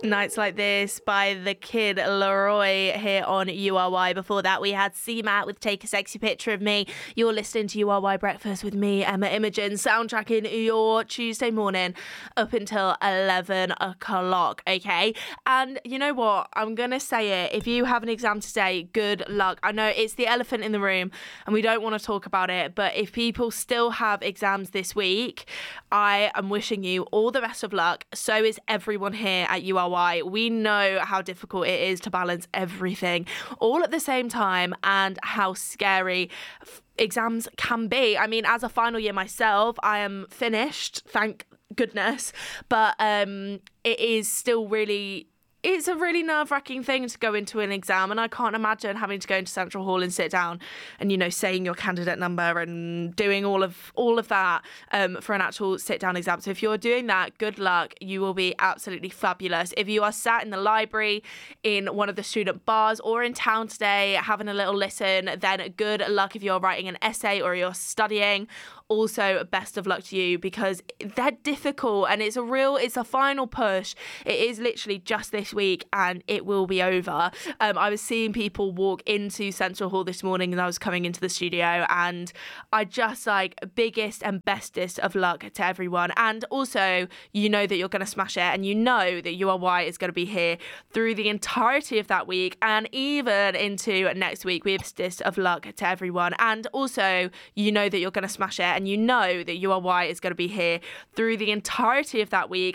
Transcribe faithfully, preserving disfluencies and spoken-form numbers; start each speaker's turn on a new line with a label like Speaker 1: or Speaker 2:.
Speaker 1: Nights Like This by The Kid Laroi here on U R Y. Before that, we had C Matt with Take a Sexy Picture of Me. You're listening to U R Y Breakfast with me, Emma Imogen, soundtracking your Tuesday morning up until eleven o'clock, okay? And you know what? I'm going to say it. If you have an exam today, good luck. I know it's the elephant in the room and we don't want to talk about it, but if people still have exams this week, I am wishing you all the best of luck. So is everyone here at U R Y. We know how difficult it is to balance everything all at the same time and how scary f- exams can be. I mean, as a final year myself, I am finished, thank goodness, but um, it is still really... It's a really nerve-wracking thing to go into an exam, and I can't imagine having to go into Central Hall and sit down and, you know, saying your candidate number and doing all of all of that um, for an actual sit-down exam. So if you're doing that, good luck. You will be absolutely fabulous. If you are sat in the library, in one of the student bars, or in town today having a little listen, then good luck if you're writing an essay or you're studying. Also, best of luck to you, because they're difficult and it's a real, it's a final push. It is literally just this week and it will be over. Um, I was seeing people walk into Central Hall this morning and I was coming into the studio, and I just like biggest and bestest of luck to everyone. And also, you know that you're going to smash it, and you know that U R Y is going to be here through the entirety of that week and even into next week. We have bestest of luck to everyone. And also, you know that you're going to smash it, and you know that U R Y is going to be here through the entirety of that week